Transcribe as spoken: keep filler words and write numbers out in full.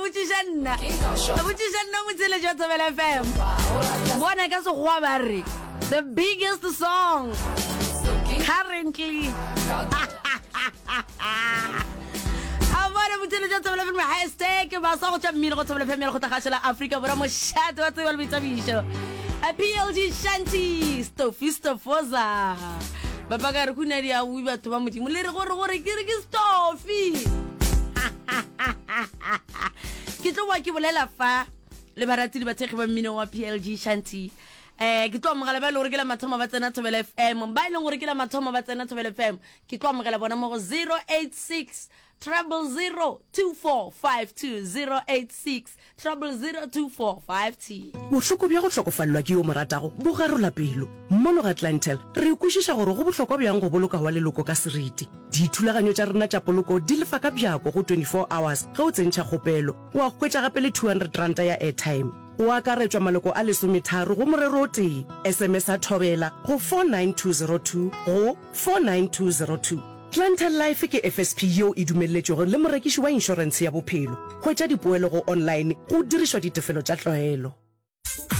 botsishanna botsishanna motsele jwa Thobela F M bona ka se go ba re the biggest song currently Avana motsele jwa Thobela F M hashtag ba sa go tsa mmino go Thobela F M ya go tagashela Africa bora mo shato wa tsebala bitsabiso a P L G Shanti Stofisto Foza Baba ga re kuna dia u batho ba modimo le re gore gore ke re ke Stofi ke tlo wa ke bolela fa le baratsi ba thege ba mmino wa P L G Shanti eh ke tlo amogela ba le gore ke la mathomo ba tsena Thobela F M ba ile gore ke la mathomo ba tsena Thobela F M ke tlo amogela bona mo go zero eight six Trouble zero two four five two zero eight six trouble zero two four five two. Bohloko bja go hlokofallwa ke yo moratago bo garola pelo mmono ga Clientele re ikwishisha gore go bohlokwa bjang go boloka wa leloko ka seriti dithulaganyo tša rena tša poloko di lefa ka bjako go twenty-four hours ge o tsentšha kgopelo wa kwetša gape le two hundred rand ya airtime o akaretswa maloko a lesometharo go morero o tee S M S a Thobela go four nine two zero two go four nine two zero two. Clientele Life ke F S P yo e dumelletšego le morekiši wa insurance ya bophelo hwetša dipoelo go online go dirišwa ditefelo tša tlwaelo.